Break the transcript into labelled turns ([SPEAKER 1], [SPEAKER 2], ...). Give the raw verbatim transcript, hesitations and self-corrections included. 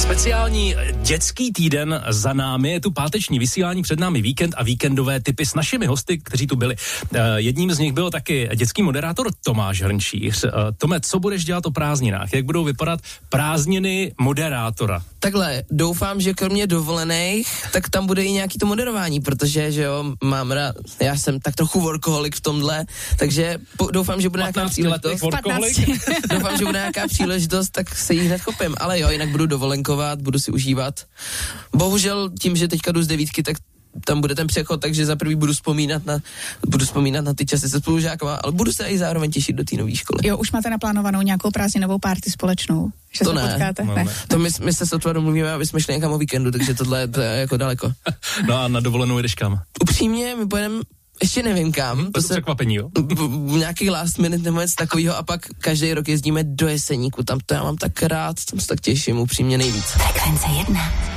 [SPEAKER 1] Speciální dětský týden za námi, je tu páteční vysílání, před námi víkend a víkendové tipy s našimi hosty, kteří tu byli. Jedním z nich byl taky dětský moderátor Tomáš Hrnčíř. Tome, co budeš dělat o prázdninách? Jak budou vypadat prázdniny moderátora?
[SPEAKER 2] Takhle, doufám, že kromě dovolených, tak tam bude i nějaký to moderování, protože, že jo, mám rád, já jsem tak trochu workoholik v tomhle, takže po, doufám, že bude nějaká příležitost. Doufám, že bude nějaká příležitost, tak se jí hned chopím, ale jo, jinak budu dovolenkovat, budu si užívat. Bohužel tím, že teďka jdu z devítky, tak tam bude ten přechod, takže za prvý budu vzpomínat na, budu vzpomínat na ty časy se spolužákama, ale budu se i zároveň těšit do té nové školy.
[SPEAKER 3] Jo, už máte naplánovanou nějakou prázdninovou party společnou? Že
[SPEAKER 2] to
[SPEAKER 3] se
[SPEAKER 2] ne.
[SPEAKER 3] potkáte?
[SPEAKER 1] No,
[SPEAKER 3] ne.
[SPEAKER 1] ne.
[SPEAKER 2] To my, my se sotva domluvíme, aby jsme šli někam o víkendu, takže tohle to je jako daleko.
[SPEAKER 1] No a na dovolenou jdeš kam?
[SPEAKER 2] Upřímně, my pojedeme, ještě nevím kam.
[SPEAKER 1] To, to se překvapení, jo?
[SPEAKER 2] Nějaký last minute nebo něco takového a pak každý rok jezdíme do Jeseníku, tam to já mám tak rád, tam se tak těším upřímně nejvíc.
[SPEAKER 4] Frekvence jedna.